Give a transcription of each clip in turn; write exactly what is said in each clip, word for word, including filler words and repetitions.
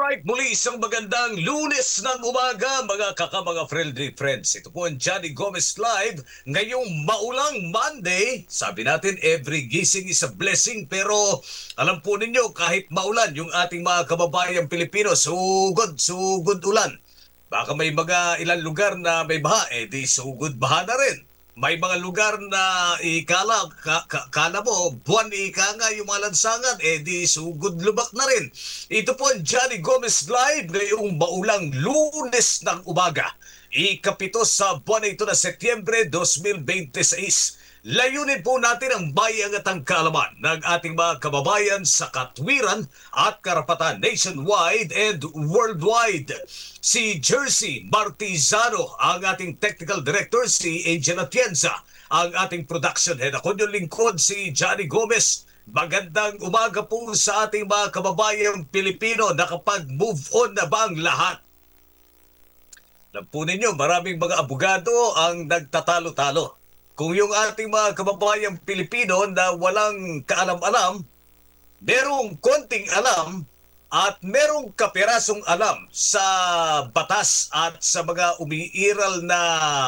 Alright, muli isang magandang Lunes ng umaga mga kaka mga friendly friends. Ito po ang Johnny Gomez Live ngayong maulang Monday. Sabi natin every gising is a blessing, pero alam po ninyo kahit maulan yung ating mga kababayang Pilipino, sugod, sugod ulan. Baka may mga ilang lugar na may baha, eh di sugod baha na rin. May mga lugar na ikala, ka, ka, kala mo, buwan ika nga yung mga lansangan, eh di sugod lubak na rin. Ito po ang Johnny Gomez Live ngayong maulang Lunes ng umaga. Ikapito sa buwan na ito na Setyembre twenty twenty-six. Layunin po natin ang bayang at ang kaalaman ng ating mga kababayan sa katwiran at karapatan nationwide and worldwide. Si Jersey Martizano ang ating technical director, si Angel Atienza ang ating production head. Ako yung lingkod, si Johnny Gomez. Magandang umaga po sa ating mga kababayang Pilipino. Nakapag-move on na ba ang lahat? Alam po ninyo, maraming mga abogado ang nagtatalo-talo. Kung yung ating mga kababayang Pilipino na walang kaalam-alam, merong konting alam at merong kapirasong alam sa batas at sa mga umiiral na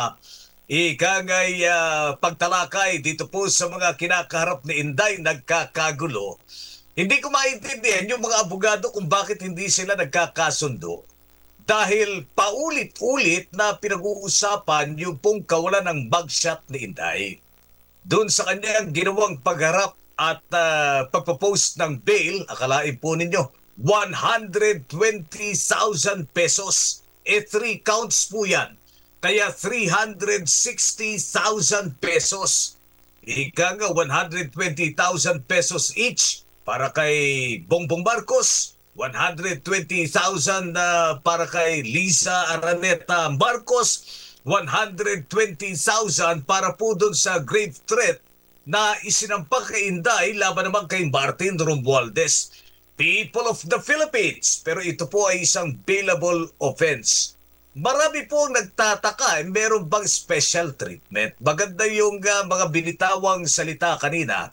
ikangay uh, pagtalakay dito po sa mga kinakaharap ni Inday nagkakagulo. Hindi ko maintindihan yung mga abogado kung bakit hindi sila nagkakasundo. Dahil paulit-ulit na pinag-uusapan yung pong kawalan ng mugshot ni Inday. Doon sa kanyang ginawang pagharap at uh, pagpapost ng bail, akalain po ninyo, one hundred twenty thousand pesos. E three counts po yan. Kaya three hundred sixty thousand pesos. Ika nga one hundred twenty thousand pesos each para kay Bongbong Marcos, one hundred twenty thousand uh, para kay Lisa Araneta Marcos, one hundred twenty thousand para po doon sa grave threat na isinampak kay Inday laban naman kay Martin Romualdez. People of the Philippines, pero ito po ay isang bailable offense. Marami po ang nagtataka, eh, meron bang special treatment? Maganda yung uh, mga binitawang salita kanina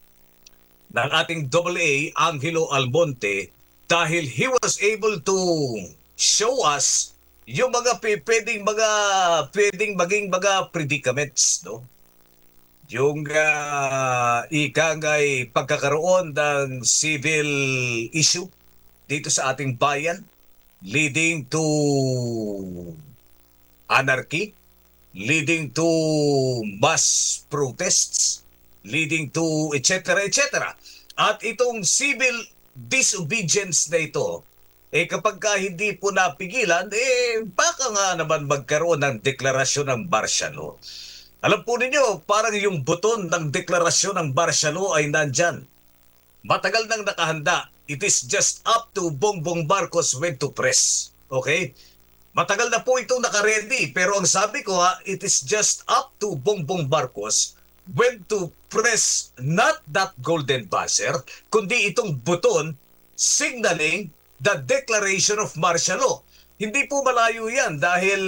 ng ating double A, Angelo Almonte, dahil he was able to show us yung mga pwedeng mga pwedeng maging mga predicaments, no? Yung uh, ikangay pagkakaroon ng civil issue dito sa ating bayan leading to anarchy, leading to mass protests, leading to et cetera et cetera. At itong civil disobedience na ito, eh kapag ka hindi po napigilan, eh baka nga naman magkaroon ng deklarasyon ng martial law. Alam po ninyo, parang yung buton ng deklarasyon ng martial law ay nandyan. Matagal nang nakahanda. It is just up to Bongbong Marcos when to press. Okay? Matagal na po itong nakaredy, pero ang sabi ko ha, it is just up to Bongbong Marcos when to press not that golden buzzer, kundi itong buton signaling the declaration of martial law. Hindi po malayo yan dahil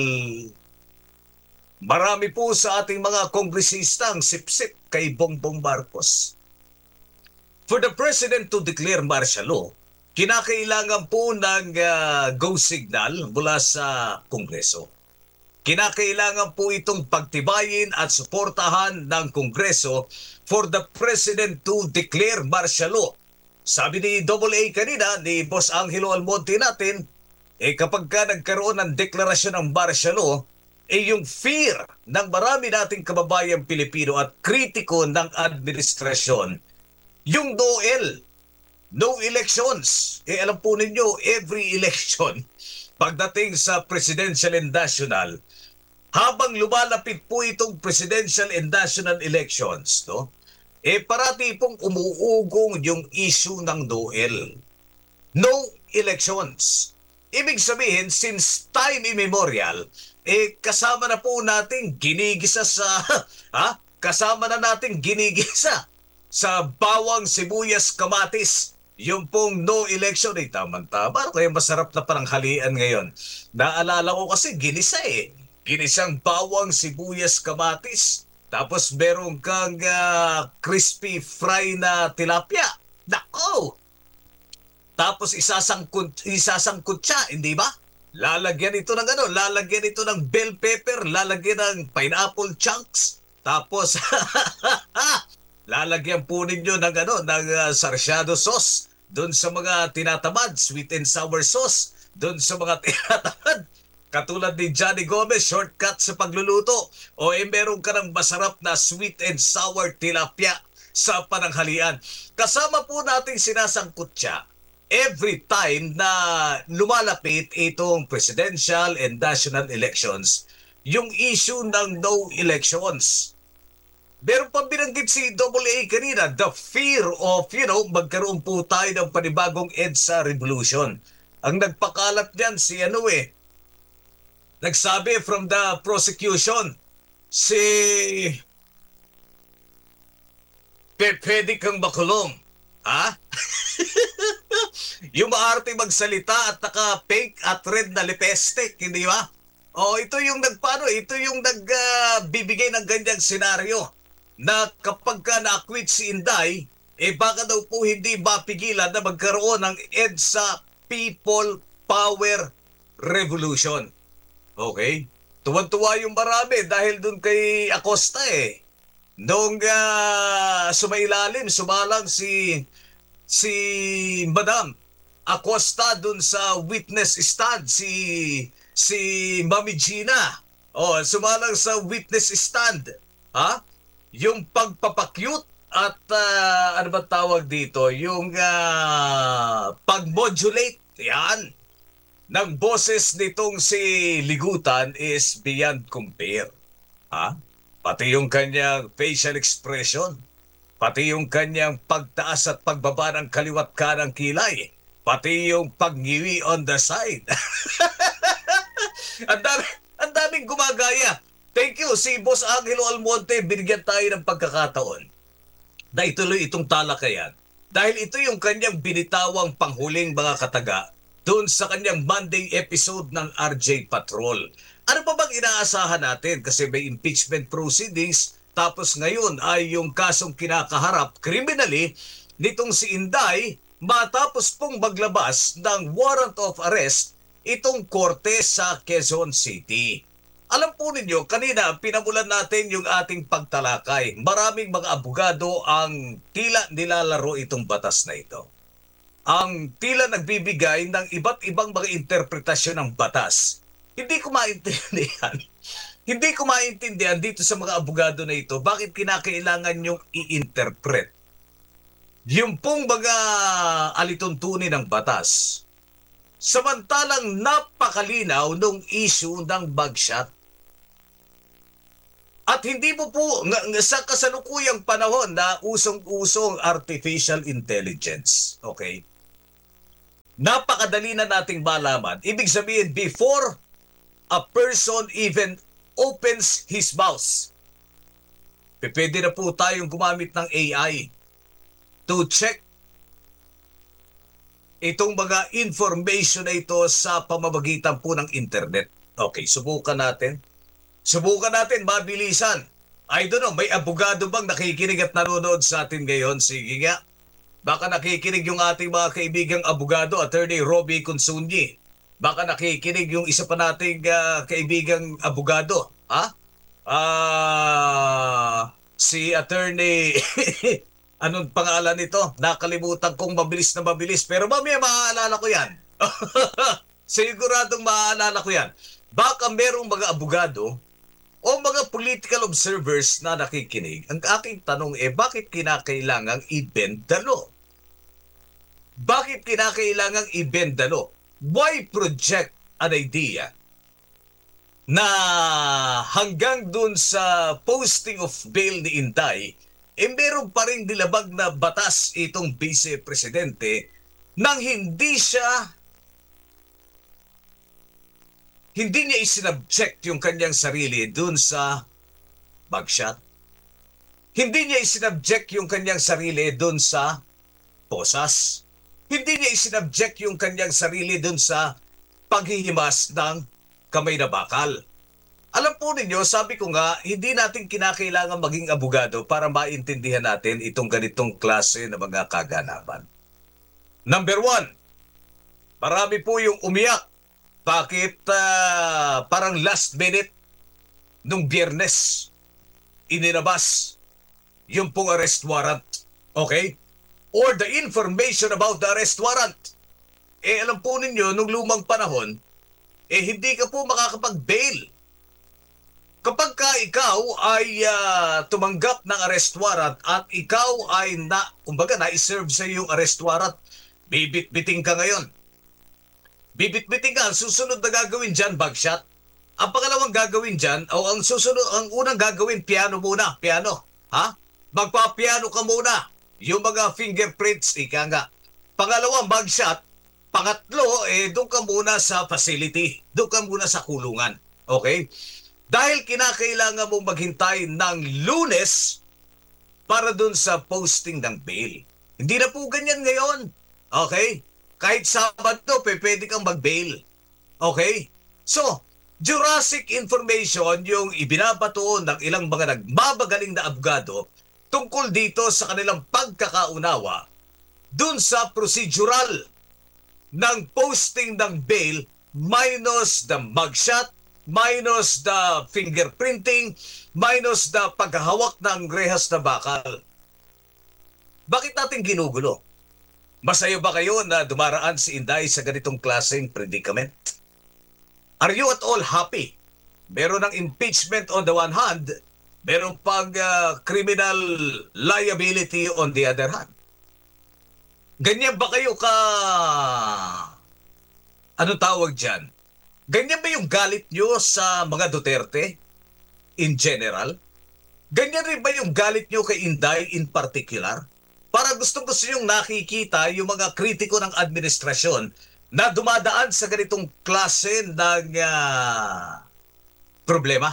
marami po sa ating mga kongresistang sip-sip kay Bongbong Marcos. For the President to declare martial law, kinakailangan po ng uh, go signal mula sa Kongreso. Kinakailangan po itong pagtibayin at suportahan ng Kongreso for the President to declare martial law. Sabi ni double A kanina, ni Boss Angelo Almonte natin, eh kapag ka nagkaroon ng deklarasyon ng martial law, eh yung fear ng marami nating kababayang Pilipino at kritiko ng administrasyon, yung no L, no elections. Eh alam po ninyo, every election, pagdating sa presidential and national, habang lumalapit po itong presidential and national elections, no? Eh parati pong umuugong yung issue ng no L. No elections. Ibig sabihin, since time immemorial, eh kasama na po natin ginigisa sa, ha? Kasama na natin ginigisa sa bawang, sibuyas, kamatis. Yung pong no election, eh tamang-tama. Kaya masarap na paranghalian ngayon. Naalala ko kasi ginisa eh. Ginisang bawang, sibuyas, kamatis. Tapos meron kang uh, crispy fry na tilapia. Nako! Tapos isasangkot, isasangkot siya, hindi ba? Lalagyan ito ng ano, lalagyan ito ng bell pepper, lalagyan ng pineapple chunks, tapos lalagyan po ninyo ng ano, ng uh, sarsyado sauce doon sa mga tinatamad, sweet and sour sauce doon sa mga tinatamad. Katulad ni Johnny Gomez, shortcut sa pagluluto. O eh meron ka ng masarap na sweet and sour tilapia sa pananghalian. Kasama po nating sinasangkot siya every time na lumalapit itong presidential and national elections, yung issue ng no elections. Meron pa binanggit si Double A kanina, the fear of, you know, magkaroon po tayo ng panibagong EDSA revolution. Ang nagpakalat niyan si ano eh, nagsabi from the prosecution, si P- pwede kang makulong. Ha? Yung maarte magsalita at naka-pink at red na lipstick, hindi ba? O ito yung nagpano, ito yung nagbibigay uh, ng ganyang senaryo na kapag ka na-acquit si Inday, eh baka daw po hindi mapigilan na magkaroon ng EDSA People Power Revolution. Okay? Tuwan-tuwa yung marami dahil dun kay Acosta eh. Noong uh, sumailalim, sumalang si si Madam Acosta dun sa witness stand, si si Mami Gina. Oh, sumalang sa witness stand. Ha? Yung pagpapakyut at uh, ano ba tawag dito? Yung uh, pag-modulate. Yan. Ng boses nitong si Ligutan is beyond compare. Ha? Pati yung kanyang facial expression, pati yung kanyang pagtaas at pagbaba ng kaliwat kanang kilay, pati yung pagngiwi on the side. Ang dami, ang daming gumagaya. Thank you, si Boss Angelo Almonte, binigyan tayo ng pagkakataon na ituloy itong talakayan. Dahil ito yung kanyang binitawang panghuling mga kataga doon sa kanyang Monday episode ng R J Patrol. Ano pa bang inaasahan natin? Kasi may impeachment proceedings, tapos ngayon ay yung kasong kinakaharap criminally nitong si Inday matapos pong maglabas ng warrant of arrest itong korte sa Quezon City. Alam po ninyo, kanina pinamulan natin yung ating pagtalakay. Maraming mga abogado ang tila nilalaro itong batas na ito. Ang tila nagbibigay ng iba't ibang mga interpretasyon ng batas. Hindi ko maintindihan. Hindi ko maintindihan dito sa mga abogado na ito bakit kinakailangan yung i-interpret. Yung pong mga alituntunin ng batas. Samantalang napakalinaw nung issue ng mugshot. At hindi mo po, sa kasalukuyang panahon na usong-usong artificial intelligence. Okay? Napakadali na nating malaman. Ibig sabihin, before a person even opens his mouth, pwede na po tayong gumamit ng A I to check itong mga information na ito sa pamamagitan po ng internet. Okay, subukan natin. Subukan natin, mabilisan. I don't know, may abogado bang nakikinig at nanonood sa atin ngayon? Sige nga. Baka nakikinig yung ating mga kaibigang abogado, Attorney Robbie Consunyi. Baka nakikinig yung isa pa nating uh, kaibigang abogado. Ha? Ah, si Attorney... Anong pangalan nito? Nakalimutan kong mabilis na mabilis. Pero mamaya maaalala ko yan. Siguradong maaalala ko yan. Baka merong mga abogado o mga political observers na nakikinig. Ang aking tanong eh, bakit kinakailangang i-bend the law? Bakit kinakailangang i-bend the law? Why project an idea na hanggang dun sa posting of bail ni Inday, eh meron pa rin nilabag na batas itong vice-presidente nang hindi siya, hindi niya isinabject yung kanyang sarili dun sa mugshot. Hindi niya isinabject yung kanyang sarili dun sa posas. Hindi niya isinabject yung kanyang sarili dun sa paghihimas ng kamay na bakal. Alam po ninyo, sabi ko nga, hindi natin kinakailangan maging abogado para maintindihan natin itong ganitong klase ng mga kaganapan. Number one, Marami po yung umiyak. Bakit ah, parang last minute nung Biyernes inilabas yung pong arrest warrant? Okay? Or the information about the arrest warrant. Eh alam po ninyo, nung lumang panahon, eh hindi ka po makakapag-bail. Kapag ka ikaw ay ah, tumanggap ng arrest warrant at ikaw ay na, kumbaga na-serve sa yung arrest warrant, bibit-biting ka ngayon. Bibit-biting ka, ang susunod na gagawin dyan, bagshot. Ang pangalawang gagawin dyan, o ang susunod, ang unang gagawin, piano muna, piano. Ha? Magpa-piano ka muna. Yung mga fingerprints, ika nga. Pangalawang bagshot, pangatlo, eh, doon ka muna sa facility. Doon ka muna sa kulungan. Okay? Dahil kinakailangan mong maghintay ng Lunes para doon sa posting ng bail. Hindi na po ganyan ngayon. Okay? Kahit Sabado, pwede kang mag-bail. Okay? So, Jurassic information yung ibinabato ng ilang mga nagmamagaling na abogado tungkol dito sa kanilang pagkakaunawa dun sa procedural ng posting ng bail minus the mugshot, minus the fingerprinting, minus the paghahawak ng rehas na bakal. Bakit natin ginugulo? Masaya ba kayo na dumaraan si Inday sa ganitong klaseng predicament? Are you at all happy? Meron ng impeachment on the one hand, meron pang uh, criminal liability on the other hand. Ganyan ba kayo ka... Ano tawag dyan? Ganyan ba yung galit nyo sa mga Duterte in general? Ganyan rin ba yung galit nyo kay Inday in particular? Para gustong-gusto nyong nakikita yung mga kritiko ng administrasyon na dumadaan sa ganitong klase ng uh, problema.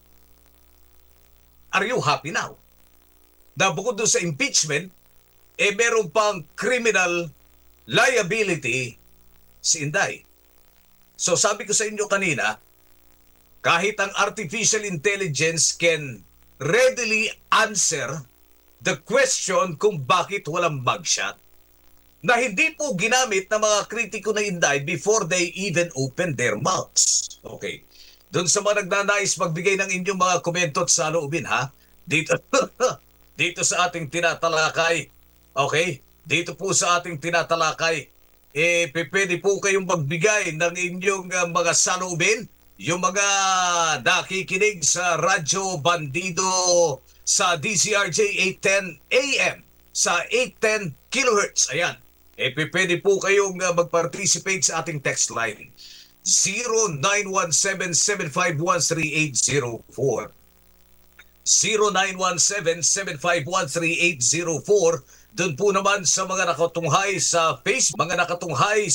Are you happy now? Na bukod doon sa impeachment, eh meron pang criminal liability si Inday. So sabi ko sa inyo kanina, kahit ang artificial intelligence can readily answer the question kung bakit walang mugshot, na hindi po ginamit ng mga kritiko na Inday before they even open their mouths. Okay. Doon sa mga nagnanais magbigay ng inyong mga komento at saloobin, ha? Dito, dito sa ating tinatalakay. Okay? Dito po sa ating tinatalakay, eh, pwede po kayong magbigay ng inyong uh, mga saloobin, yung mga nakikinig sa Radyo Bandido sa D Z R J eight ten A M sa eight ten kilohertz. Ayan. Eh, pwede po kayong uh, mag-participate sa ating text line. zero nine one seven, seven five one, three eight zero four. zero nine one seven, seven five one, three eight zero four. Doon po naman sa mga nakatunghay sa Facebook, mga nakatunghay